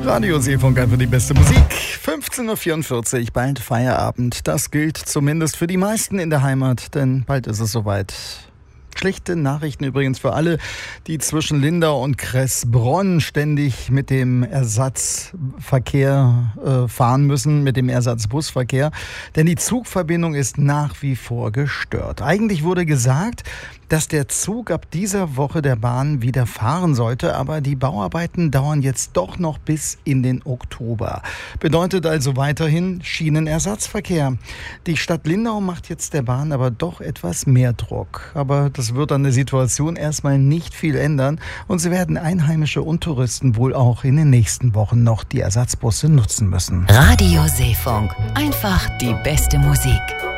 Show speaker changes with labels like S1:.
S1: Radio Seefunk, einfach die beste Musik. 15.44 Uhr, bald Feierabend. Das gilt zumindest für die meisten in der Heimat, denn bald ist es soweit. Schlechte Nachrichten übrigens für alle, die zwischen Lindau und Kressbronn ständig mit dem Ersatzverkehr fahren müssen, mit dem Ersatzbusverkehr. Denn die Zugverbindung ist nach wie vor gestört. Eigentlich wurde gesagt, dass der Zug ab dieser Woche der Bahn wieder fahren sollte, aber die Bauarbeiten dauern jetzt doch noch bis in den Oktober. Bedeutet also weiterhin Schienenersatzverkehr. Die Stadt Lindau macht jetzt der Bahn aber doch etwas mehr Druck. Aber das wird an der Situation erstmal nicht viel ändern und sie werden Einheimische und Touristen wohl auch in den nächsten Wochen noch die Ersatzbusse nutzen müssen.
S2: Radio Seefunk, einfach die beste Musik.